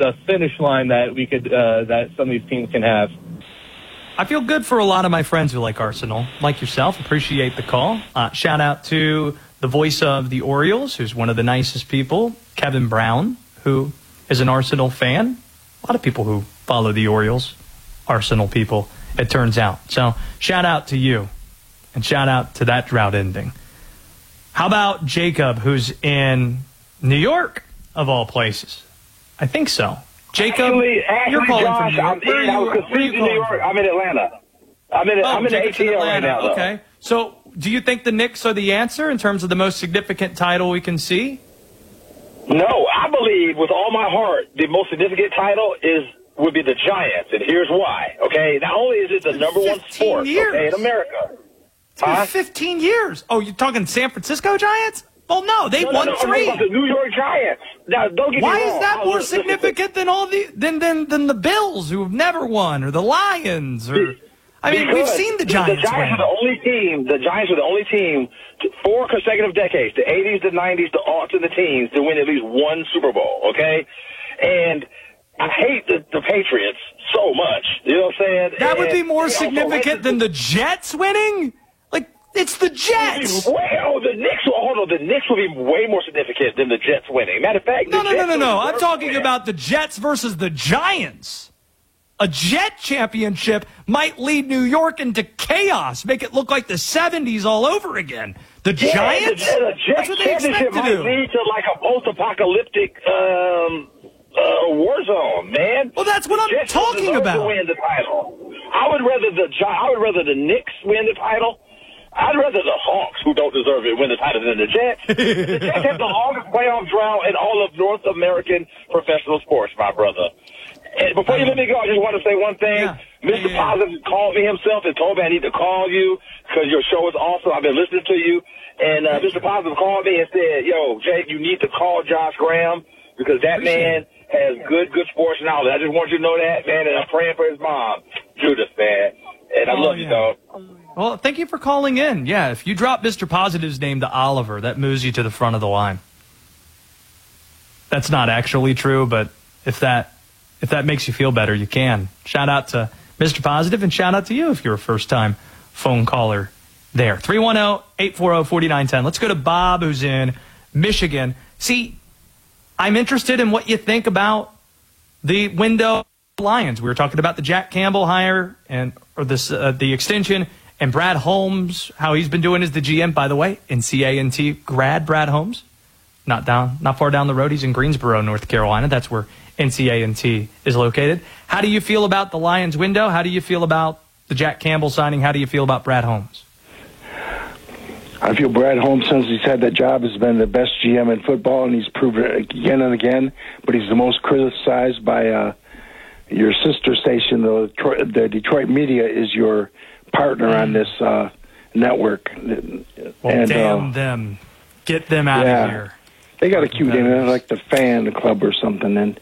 the finish line that we could that some of these teams can have. I feel good for a lot of my friends who like Arsenal, like yourself. Appreciate the call. Shout out to the voice of the Orioles, who's one of the nicest people, Kevin Brown, who is an Arsenal fan. A lot of people who follow the Orioles, Arsenal people, it turns out. So shout out to you, and shout out to that drought ending. How about Jacob, who's in New York, of all places? I think so. Jacob, actually, you're calling Josh, from New York. I was confused in New York. I'm in Atlanta. I'm in the ATL right now, though. Okay. So do you think the Knicks are the answer in terms of the most significant title we can see? No, I believe with all my heart the most significant title would be the Giants, and here's why. Okay, not only is it the number one sport in America. 15 years. Oh, you're talking San Francisco Giants? Well, no, they won 3. The New York Giants. Now, don't get me wrong. Why is that more significant than all than the Bills, who have never won, or the Lions, or? We've seen the Giants. The Giants are the only team. The Giants are the only team 4 consecutive decades, the 80s, the 90s, the aughts, and the teens, to win at least one Super Bowl. Okay, and I hate the Patriots so much. You know what I'm saying? That would be more significant than the Jets winning. Like, it's the Jets. Well, the Knicks will be way more significant than the Jets winning. Matter of fact, no. I'm talking about the Jets versus the Giants. A Jet championship might lead New York into chaos, make it look like the 70s all over again. The Giants? The Jet championship might lead to like a post-apocalyptic war zone, man. Well, that's what I'm talking about. To win the title. I would rather the Knicks win the title. I'd rather the Hawks, who don't deserve it, win the title than the Jets. The Jets have the longest playoff drought in all of North American professional sports, my brother. And before you let me go, I just want to say one thing. Yeah. Mr. Positive called me himself and told me I need to call you because your show is awesome. I've been listening to you. And Mr. Positive called me and said, yo, Jake, you need to call Josh Graham because that man has good sports knowledge. I just want you to know that, man, and I'm praying for his mom, Judith, man. And I love you, dog. Well, thank you for calling in. Yeah, if you drop Mr. Positive's name to Oliver, that moves you to the front of the line. That's not actually true, but if that makes you feel better, you can. Shout out to Mr. Positive, and shout out to you if you're a first-time phone caller there. 310-840-4910. Let's go to Bob, who's in Michigan. See, I'm interested in what you think about the window Lions. We were talking about the Jack Campbell hire the extension, and Brad Holmes, how he's been doing as the GM. By the way, NCAA grad Brad Holmes, not far down the road. He's in Greensboro, North Carolina. That's where NCAA is located. How do you feel about the Lions window? How do you feel about the Jack Campbell signing? How do you feel about Brad Holmes? I feel Brad Holmes, since he's had that job, has been the best GM in football, and he's proven it again and again. But he's the most criticized by your sister station. The Detroit media is your partner on this network. Well, damn them. Get them out of here. They got a cute name, like the Fan Club or something. And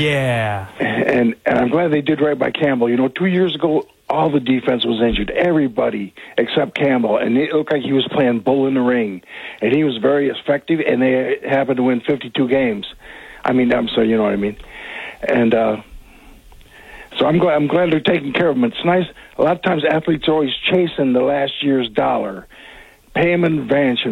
I'm glad they did right by Campbell. You know, 2 years ago, all the defense was injured. Everybody except Campbell. And it looked like he was playing bull in the ring. And he was very effective, and they happened to win 52 games. I'm sorry, you know what I mean. And so I'm glad they're taking care of him. It's nice. A lot of times athletes are always chasing the last year's dollar. Pay them in advance,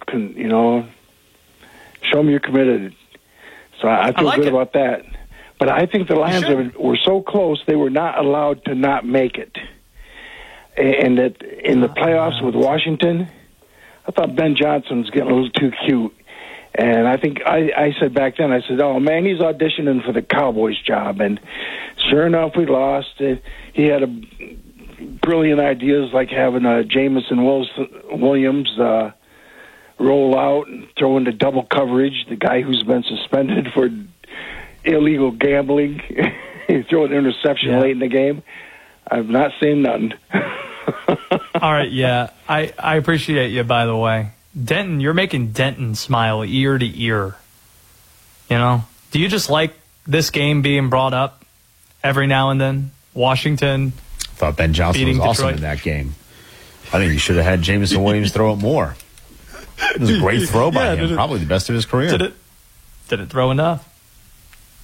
show them you're committed. So I feel good about that. But I think the Lions were so close, they were not allowed to not make it. And that in the playoffs with Washington, I thought Ben Johnson was getting a little too cute. And I think I said back then, oh, man, he's auditioning for the Cowboys job. And sure enough, we lost. He had brilliant ideas like having Jameson Williams roll out and throw into double coverage, the guy who's been suspended for illegal gambling. He threw an interception late in the game. I've not seen nothing. All right, I appreciate you, by the way. Denton, you're making Denton smile ear to ear. You know? Do you just like this game being brought up every now and then? Washington. I thought Ben Johnson was awesome in that game. I think he should have had Jameson Williams throw it more. It was a great throw by him. Probably the best of his career. Did it throw enough?